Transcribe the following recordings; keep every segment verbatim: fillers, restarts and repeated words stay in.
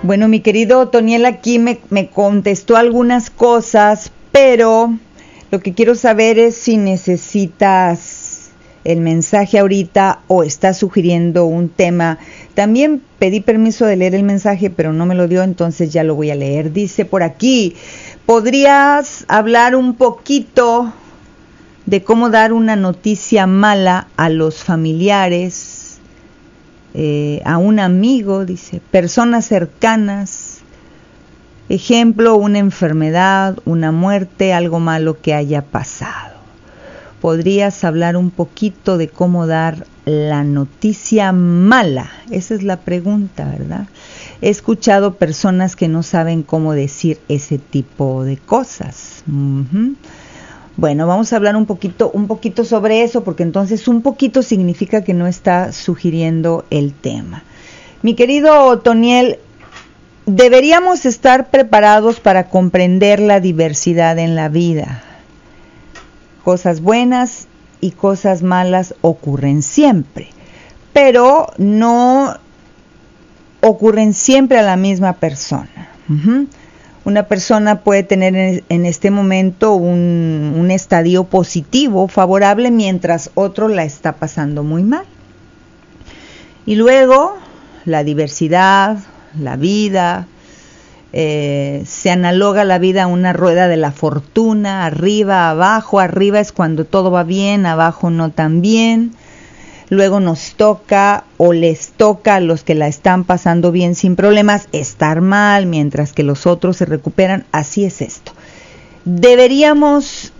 Bueno, mi querido Otoniel aquí me, me contestó algunas cosas, pero lo que quiero saber es si necesitas el mensaje ahorita o estás sugiriendo un tema. También pedí permiso de leer el mensaje, pero no me lo dio, entonces ya lo voy a leer. Dice por aquí, ¿podrías hablar un poquito de cómo dar una noticia mala a los familiares? Eh, a un amigo, dice, personas cercanas, ejemplo, una enfermedad, una muerte, algo malo que haya pasado. ¿Podrías hablar un poquito de cómo dar la noticia mala? Esa es la pregunta, ¿verdad? He escuchado personas que no saben cómo decir ese tipo de cosas. Uh-huh. Bueno, vamos a hablar un poquito, un poquito sobre eso, porque entonces un poquito significa que no está sugiriendo el tema. Mi querido Otoniel, deberíamos estar preparados para comprender la diversidad en la vida. Cosas buenas y cosas malas ocurren siempre, pero no ocurren siempre a la misma persona. Uh-huh. Una persona puede tener en este momento un, un estadio positivo, favorable, mientras otro la está pasando muy mal. Y luego, la diversidad, la vida, eh, se analoga la vida a una rueda de la fortuna, arriba, abajo. Arriba es cuando todo va bien, abajo no tan bien. Luego nos toca o les toca a los que la están pasando bien sin problemas estar mal, mientras que los otros se recuperan. Así es esto. Deberíamos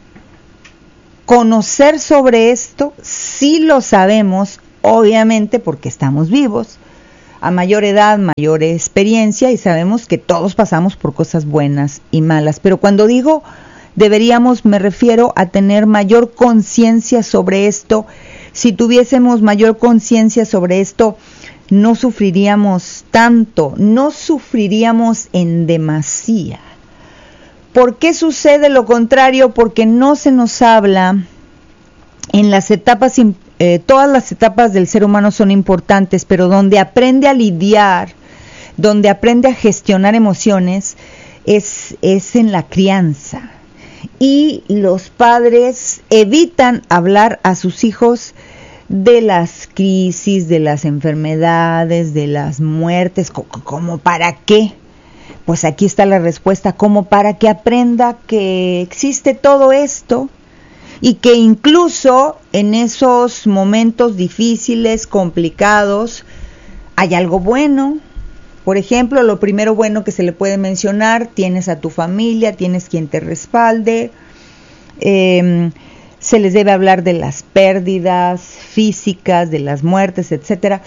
conocer sobre esto, sí lo sabemos, obviamente porque estamos vivos, a mayor edad, mayor experiencia, y sabemos que todos pasamos por cosas buenas y malas. Pero cuando digo deberíamos, me refiero a tener mayor conciencia sobre esto. Si tuviésemos mayor conciencia sobre esto, no sufriríamos tanto, no sufriríamos en demasía. ¿Por qué sucede lo contrario? Porque no se nos habla en las etapas, eh, todas las etapas del ser humano son importantes, pero donde aprende a lidiar, donde aprende a gestionar emociones, es, es en la crianza. Y los padres evitan hablar a sus hijos de las crisis, de las enfermedades, de las muertes. ¿Cómo para qué? Pues aquí está la respuesta, como para que aprenda que existe todo esto y que incluso en esos momentos difíciles, complicados, hay algo bueno. Por ejemplo, lo primero bueno que se le puede mencionar, tienes a tu familia, tienes quien te respalde, eh, se les debe hablar de las pérdidas físicas, de las muertes, etcétera.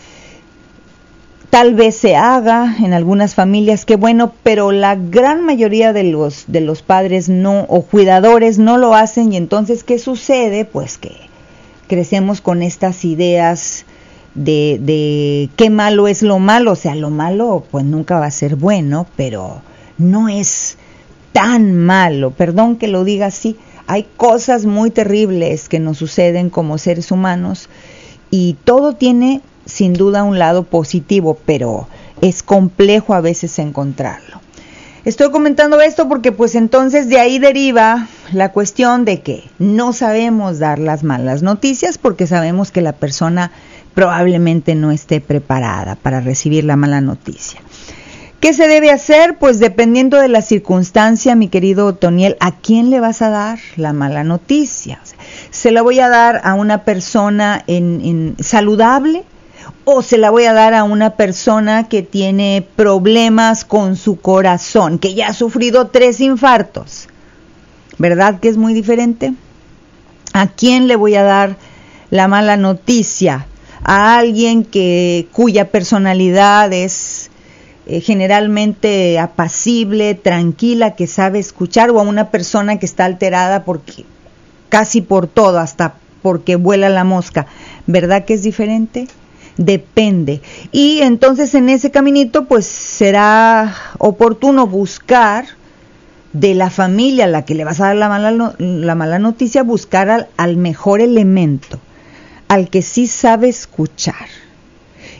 Tal vez se haga en algunas familias, qué bueno, pero la gran mayoría de los, de los padres no, o cuidadores no lo hacen, y entonces, ¿qué sucede? Pues que crecemos con estas ideas De, de qué malo es lo malo. O sea, lo malo pues nunca va a ser bueno, pero no es tan malo, perdón que lo diga así. Hay cosas muy terribles que nos suceden como seres humanos y todo tiene sin duda un lado positivo, pero es complejo a veces encontrarlo. Estoy comentando esto porque pues entonces de ahí deriva la cuestión de que no sabemos dar las malas noticias porque sabemos que la persona probablemente no esté preparada para recibir la mala noticia. ¿Qué se debe hacer? Pues dependiendo de la circunstancia, mi querido Otoniel, ¿a quién le vas a dar la mala noticia? O sea, ¿se la voy a dar a una persona en, en saludable o se la voy a dar a una persona que tiene problemas con su corazón, que ya ha sufrido tres infartos? ¿Verdad que es muy diferente? ¿A quién le voy a dar la mala noticia? A alguien que cuya personalidad es eh, generalmente apacible, tranquila, que sabe escuchar, o a una persona que está alterada porque casi por todo, hasta porque vuela la mosca. ¿Verdad que es diferente? Depende. Y entonces en ese caminito pues será oportuno buscar de la familia a la que le vas a dar la mala, la mala noticia, buscar al, al mejor elemento, al que sí sabe escuchar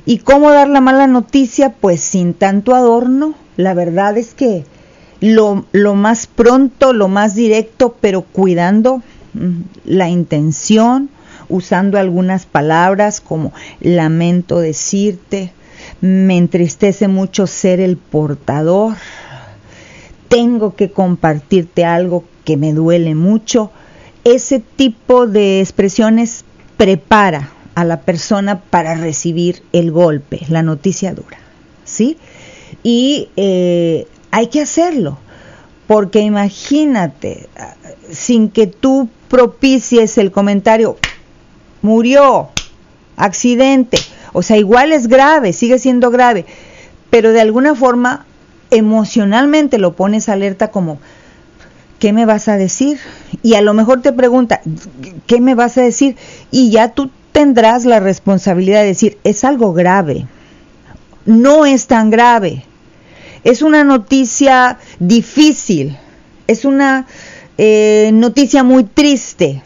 ¿Y cómo dar la mala noticia? Pues sin tanto adorno. La verdad es que lo, lo más pronto, lo más directo, pero cuidando mm, la intención, usando algunas palabras como lamento decirte, me entristece mucho ser el portador, tengo que compartirte algo que me duele mucho. Ese tipo de expresiones prepara a la persona para recibir el golpe, la noticia dura, ¿sí? Y eh, hay que hacerlo, porque imagínate, sin que tú propicies el comentario, murió, accidente, o sea, igual es grave, sigue siendo grave, pero de alguna forma emocionalmente lo pones alerta como, ¿qué me vas a decir? Y a lo mejor te pregunta, ¿qué me vas a decir? Y ya tú tendrás la responsabilidad de decir, es algo grave, no es tan grave, es una noticia difícil, es una eh, noticia muy triste,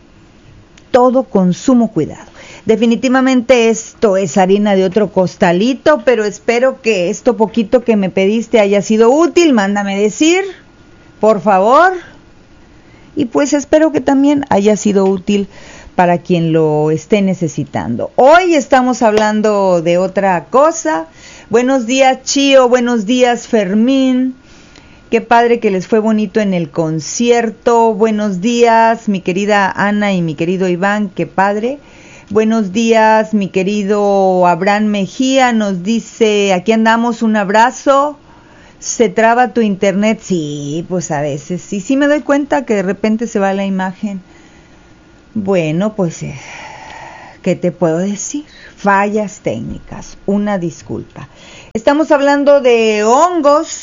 todo con sumo cuidado. Definitivamente esto es harina de otro costalito, pero espero que esto poquito que me pediste haya sido útil, mándame decir, por favor, y pues espero que también haya sido útil para quien lo esté necesitando. Hoy estamos hablando de otra cosa. Buenos días, Chío, buenos días, Fermín. Qué padre que les fue bonito en el concierto. Buenos días, mi querida Ana y mi querido Iván, qué padre. Buenos días, mi querido Abraham Mejía, nos dice, aquí andamos, un abrazo. ¿Se traba tu internet? Sí, pues a veces. Sí, sí me doy cuenta que de repente se va la imagen. Bueno, pues, eh, ¿qué te puedo decir? Fallas técnicas, una disculpa. Estamos hablando de hongos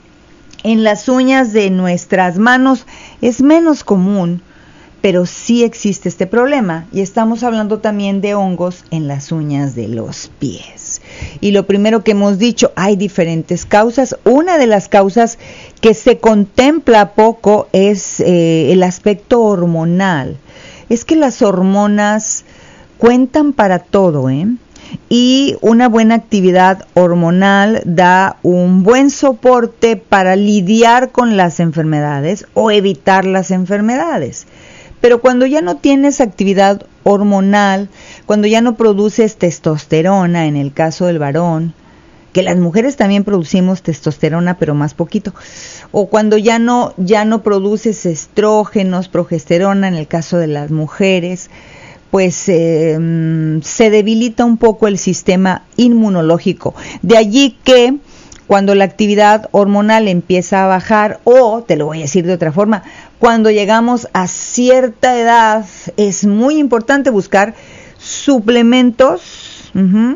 en las uñas de nuestras manos. Es menos común, pero sí existe este problema. Y estamos hablando también de hongos en las uñas de los pies. Y lo primero que hemos dicho, hay diferentes causas. Una de las causas que se contempla poco es eh, el aspecto hormonal. Es que las hormonas cuentan para todo, ¿eh? Y una buena actividad hormonal da un buen soporte para lidiar con las enfermedades o evitar las enfermedades. Pero cuando ya no tienes actividad hormonal, cuando ya no produces testosterona, en el caso del varón, que las mujeres también producimos testosterona, pero más poquito, o cuando ya no, ya no produces estrógenos, progesterona, en el caso de las mujeres, pues eh, se debilita un poco el sistema inmunológico. De allí que cuando la actividad hormonal empieza a bajar, o, te lo voy a decir de otra forma, cuando llegamos a cierta edad, es muy importante buscar suplementos, uh-huh,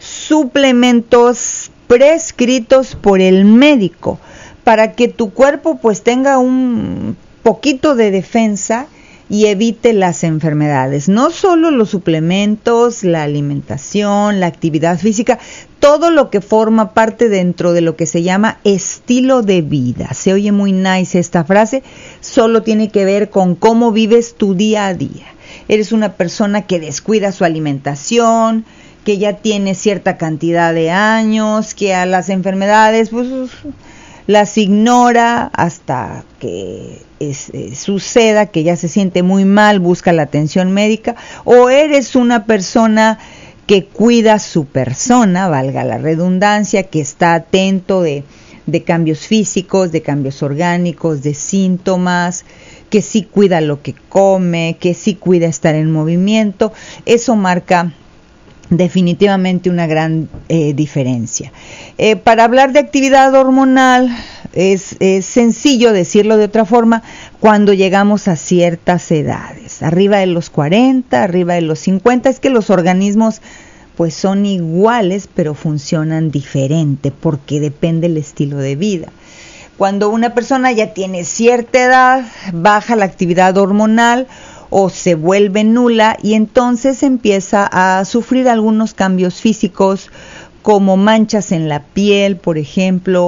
suplementos prescritos por el médico, para que tu cuerpo pues tenga un poquito de defensa y evite las enfermedades. No solo los suplementos, la alimentación, la actividad física, todo lo que forma parte dentro de lo que se llama estilo de vida. Se oye muy nice esta frase, solo tiene que ver con cómo vives tu día a día. Eres una persona que descuida su alimentación, que ya tiene cierta cantidad de años, que a las enfermedades pues las ignora hasta que es, eh, suceda, que ya se siente muy mal, busca la atención médica, o eres una persona que cuida su persona, valga la redundancia, que está atento de, de cambios físicos, de cambios orgánicos, de síntomas, que sí cuida lo que come, que sí cuida estar en movimiento. Eso marca definitivamente una gran eh, diferencia. Eh, para hablar de actividad hormonal, es, es sencillo decirlo de otra forma, cuando llegamos a ciertas edades, arriba de los cuarenta, arriba de los cincuenta, es que los organismos pues son iguales, pero funcionan diferente, porque depende del estilo de vida. Cuando una persona ya tiene cierta edad, baja la actividad hormonal, o se vuelve nula y entonces empieza a sufrir algunos cambios físicos como manchas en la piel, por ejemplo,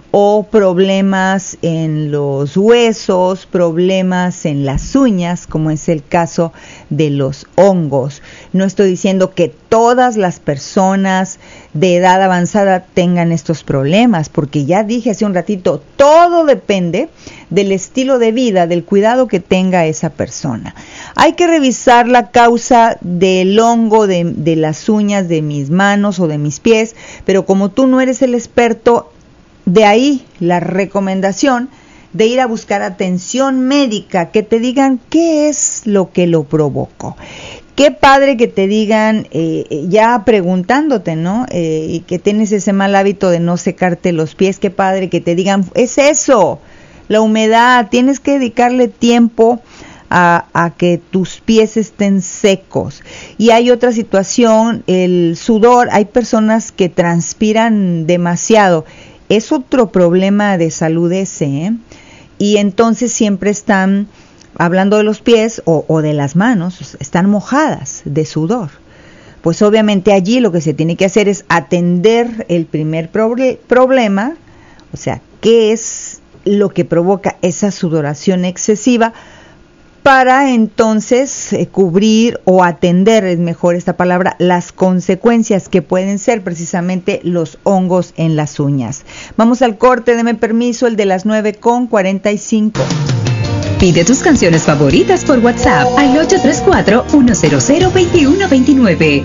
o problemas en los huesos, problemas en las uñas, como es el caso de los hongos. No estoy diciendo que todas las personas de edad avanzada tengan estos problemas, porque ya dije hace un ratito, todo depende del estilo de vida, del cuidado que tenga esa persona. Hay que revisar la causa del hongo de, de las uñas de mis manos o de mis pies, pero como tú no eres el experto, de ahí la recomendación de ir a buscar atención médica, que te digan qué es lo que lo provocó. Qué padre que te digan, eh, ya preguntándote, ¿no? Eh, y que tienes ese mal hábito de no secarte los pies, qué padre que te digan, es eso, la humedad, tienes que dedicarle tiempo a, a que tus pies estén secos. Y hay otra situación, el sudor, hay personas que transpiran demasiado. Es otro problema de salud ese, ¿eh? Y entonces siempre están hablando de los pies o, o de las manos, están mojadas de sudor. Pues obviamente allí lo que se tiene que hacer es atender el primer proble- problema, o sea, qué es lo que provoca esa sudoración excesiva, para entonces eh, cubrir o atender, es mejor esta palabra, las consecuencias que pueden ser precisamente los hongos en las uñas. Vamos al corte, deme permiso, el de las nueve con cuarenta y cinco. Pide tus canciones favoritas por WhatsApp al ocho tres cuatro, uno cero cero, dos uno dos nueve.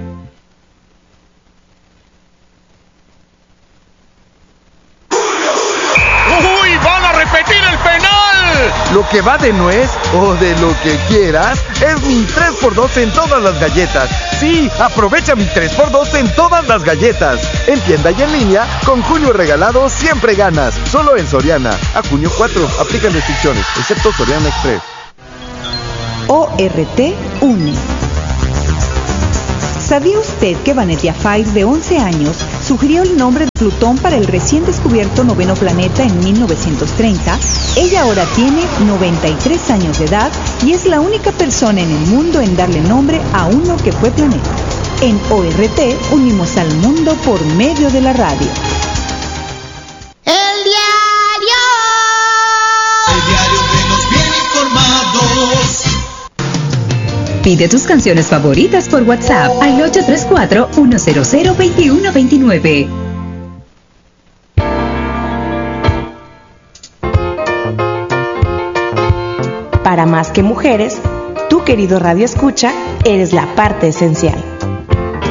Lo que va de nuez o de lo que quieras es mi tres por dos en todas las galletas. Sí, aprovecha mi tres por dos en todas las galletas. En tienda y en línea, con junio regalado siempre ganas. Solo en Soriana. A junio cuatro, aplican restricciones, excepto Soriana Express. O R T une. ¿Sabía usted que Vanetia Five, de once años, sugirió el nombre de Plutón para el recién descubierto noveno planeta en mil novecientos treinta? Ella ahora tiene noventa y tres años de edad y es la única persona en el mundo en darle nombre a uno que fue planeta. En O R T unimos al mundo por medio de la radio. El diario. El diario que nos viene informados. Pide tus canciones favoritas por WhatsApp al ocho tres cuatro, uno cero cero, dos uno dos nueve. Para más que mujeres, tú, querido Radio Escucha, eres la parte esencial.